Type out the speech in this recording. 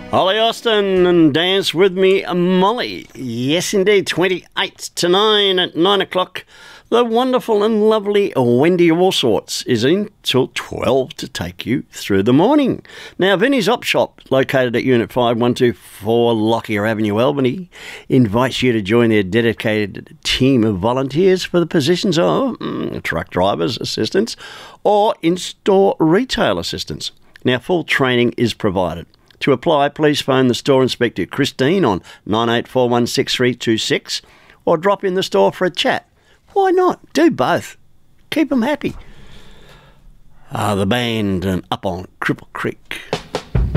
Holly Austin and Dance With Me, Molly. Yes, indeed, 28 to 9 at 9 o'clock. The wonderful and lovely Wendy Allsorts is in till 12 to take you through the morning. Now, Vinnie's Op Shop, located at Unit 5124 Lockyer Avenue, Albany, invites you to join their dedicated team of volunteers for the positions of truck drivers, assistants, or in-store retail assistants. Now, full training is provided. To apply, please phone the store inspector Christine on 98416326 or drop in the store for a chat. Why not? Do both. Keep them happy. The band and Up on Cripple Creek.